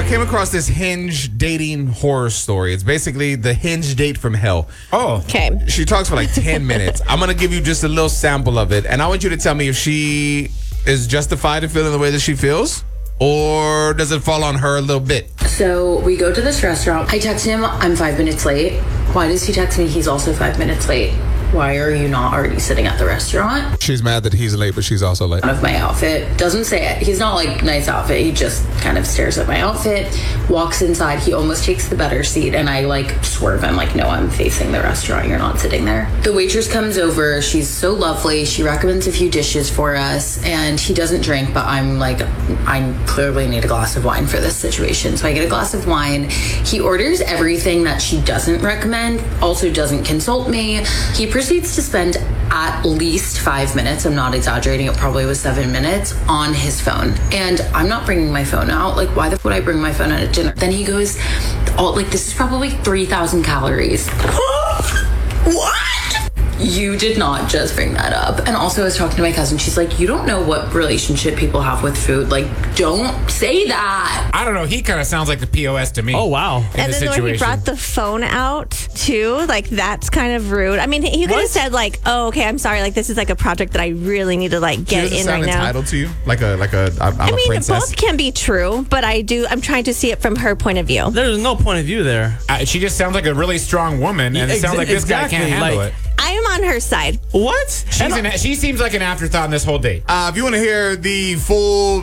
came across this Hinge dating horror story. It's basically the Hinge date from hell. Oh. Okay. She talks for like 10 minutes. I'm going to give you just a little sample of it, and I want you to tell me if she is justified in feeling the way that she feels, or does it fall on her a little bit? So we go to this restaurant. I text him, I'm 5 minutes late. Why does he text me he's also 5 minutes late? Why are you not already sitting at the restaurant? She's mad that he's late, but she's also late. Of my outfit. Doesn't say it. He's not like nice outfit. He just kind of stares at my outfit, walks inside. He almost takes the better seat, and I like swerve. I'm like, no, I'm facing the restaurant. You're not sitting there. The waitress comes over. She's so lovely. She recommends a few dishes for us, and he doesn't drink, but I'm like, I clearly need a glass of wine for this situation. So I get a glass of wine. He orders everything that she doesn't recommend, also doesn't consult me. He proceeds to spend at least 5 minutes, I'm not exaggerating, it probably was 7 minutes, on his phone. And I'm not bringing my phone out. Like, why the f would I bring my phone out at dinner? Then he goes, this is probably 3,000 calories. What? You did not just bring that up. And also I was talking to my cousin. She's like, you don't know what relationship people have with food. Like, don't say that. I don't know. He kind of sounds like the POS to me. Oh, wow. And then when he brought the phone out, too, like, that's kind of rude. I mean, he could have said, like, oh, okay, I'm sorry. Like, this is, like, a project that I really need to, like, get in right now. Entitled to you? Like I'm I mean, a princess? both can be true, but I'm trying to see it from her point of view. There's no point of view there. She just sounds like a really strong woman, and it sounds like this guy can't handle it. I am on her side. What? She seems like an afterthought in this whole date. If you want to hear the full,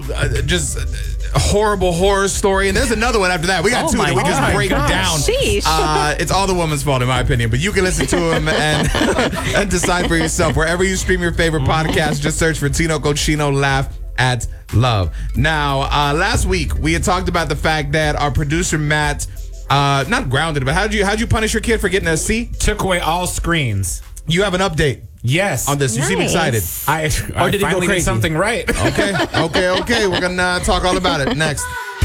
horrible horror story, and there's another one after that. We got two that we just break down. Sheesh. It's all the woman's fault, in my opinion. But you can listen to him and decide for yourself. Wherever you stream your favorite podcast, just search for Tino Cochino Laugh at Love. Now, last week we had talked about the fact that our producer Matt, not grounded, but how'd you punish your kid for getting a C? Took away all screens. You have an update. Yes. On this. You seem excited. I did he go finally did crazy? something right. Okay. We're going to talk all about it next.